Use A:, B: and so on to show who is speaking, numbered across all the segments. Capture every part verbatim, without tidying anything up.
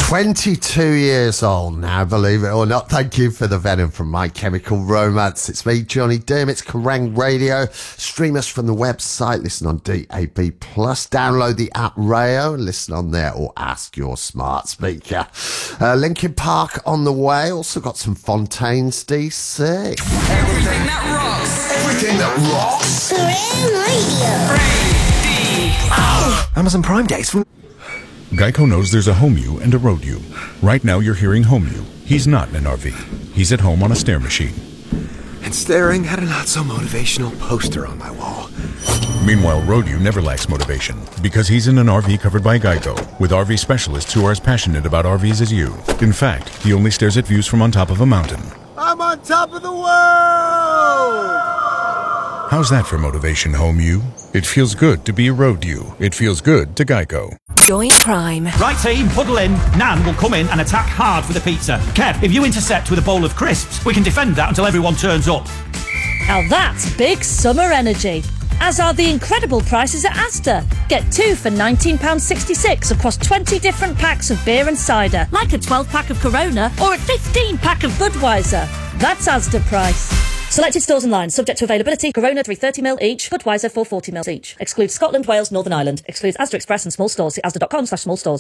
A: twenty-two years old now, believe it or not. Thank you for the Venom from My Chemical Romance. It's me, Johnny Doom. It's Kerrang Radio. Stream us from the website. Listen on D A B plus. Download the app Rayo and listen on there, or ask your smart speaker. Uh, Linkin Park on the way. Also got some Fontaines D C.
B: Everything that rocks.
A: Everything that rocks.
B: Kerrang Radio.
C: Amazon Prime Days from...
D: Geico knows there's a home you and a road you. Right now you're hearing home you. He's not in an R V. He's at home on a stair machine.
C: And staring at a not-so-motivational poster on my wall.
D: Meanwhile, road you never lacks motivation because he's in an R V covered by Geico with R V specialists who are as passionate about R Vs as you. In fact, he only stares at views from on top of a mountain.
E: I'm on top of the world!
D: How's that for motivation, home you? It feels good to be a road you. It feels good to Geico.
F: Join Prime.
G: Right team, huddle in. Nan will come in and attack hard for the pizza. Kev, if you intercept with a bowl of crisps, we can defend that until everyone turns up.
H: Now that's big summer energy. As are the incredible prices at Asda. Get two for nineteen pounds sixty-six across twenty different packs of beer and cider, like a twelve pack of Corona or a fifteen pack of Budweiser. That's Asda price. Selected stores and lines, subject to availability. Corona three thirty milliliters each, Budweiser four forty milliliters each. Excludes Scotland, Wales, Northern Ireland. Excludes Asda Express and small stores. See asda.com slash small stores.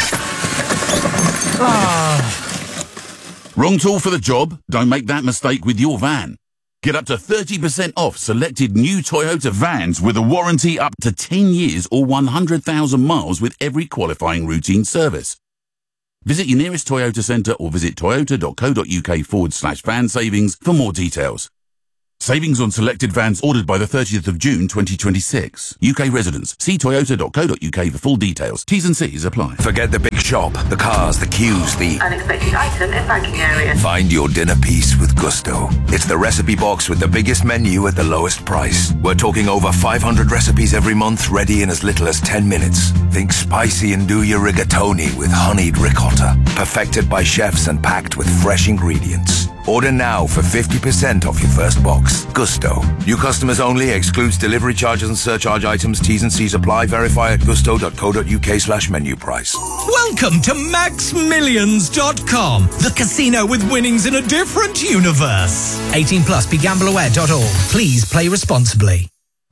I: Wrong tool for the job? Don't make that mistake with your van. Get up to thirty percent off selected new Toyota vans with a warranty up to ten years or one hundred thousand miles with every qualifying routine service. Visit your nearest Toyota centre or visit toyota.co.uk forward slash van savings for more details. Savings on selected vans ordered by the thirtieth of June twenty twenty-six. U K residents. See toyota.co.uk for full details. T's and C's apply.
J: Forget the big shop, the cars, the queues, the
K: unexpected item in banking area.
J: Find your dinner piece with Gusto. It's the recipe box with the biggest menu at the lowest price. We're talking over five hundred recipes every month, ready in as little as ten minutes. Think spicy and do your rigatoni with honeyed ricotta. Perfected by chefs and packed with fresh ingredients. Order now for fifty percent off your first box. Gusto. New customers only. Excludes delivery charges and surcharge items. T's and C's apply. Verify at gusto.co.uk slash menu price.
L: Welcome to max millions dot com, the casino with winnings in a different universe. eighteen plus, be gamble aware dot org. Please play responsibly.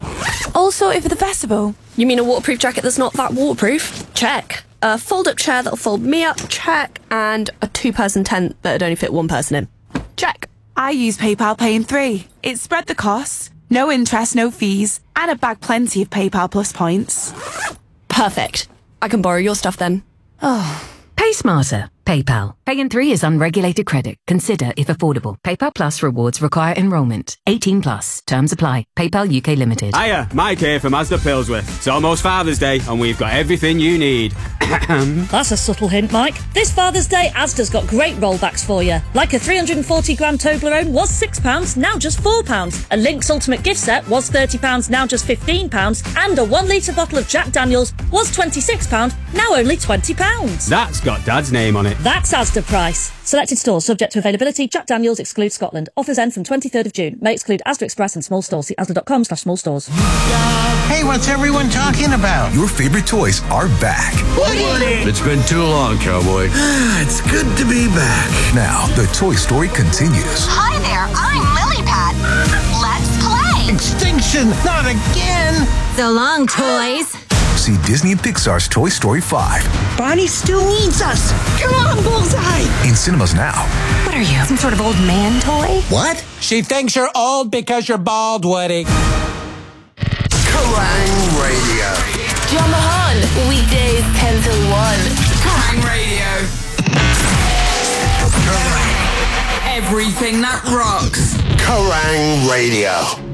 M: All sorted for the festival? You mean a waterproof jacket that's not that waterproof? Check. A fold-up chair that'll fold me up? Check. And a two-person tent that'd only fit one person in? Check.
N: I use PayPal Pay in three. It spread the costs, no interest, no fees, and I bag plenty of PayPal Plus points.
M: Perfect. I can borrow your stuff then.
O: Oh. Pay smarter. PayPal. Pay in three is unregulated credit. Consider if affordable. PayPal Plus rewards require enrolment. eighteen plus. Terms apply. PayPal U K Limited.
P: Hiya, Mike here from Asda Pillsworth. It's almost Father's Day and we've got everything you need.
H: That's a subtle hint, Mike. This Father's Day, Asda's got great rollbacks for you. Like a three hundred forty gram Toblerone was six pounds, now just four pounds. A Lynx Ultimate gift set was thirty pounds, now just fifteen pounds. And a one litre bottle of Jack Daniels was twenty-six pounds, now only twenty pounds.
P: That's got Dad's name on it.
H: That's Asda price. Selected stores subject to availability. Jack Daniels excludes Scotland. Offers end from twenty-third of June. May exclude Asda Express and small stores. See asda.com slash small stores.
Q: Hey, what's everyone talking about?
J: Your favorite toys are back.
Q: Woody!
R: It's been too long, cowboy.
Q: It's good to be back.
J: Now, the Toy Story continues.
S: Hi there, I'm Lilypad. Let's play.
Q: Extinction, not again.
S: So long, toys.
J: See Disney and Pixar's Toy Story five.
Q: Bonnie still needs us. Come on, Bullseye.
J: In cinemas now.
S: What are you, some sort of old man toy?
Q: What?
T: She thinks you're old because you're bald, Woody.
A: Kerrang Radio.
F: John Mahan, weekdays ten till one.
B: Kerrang Radio. Kerrang. Everything that rocks.
A: Kerrang Radio.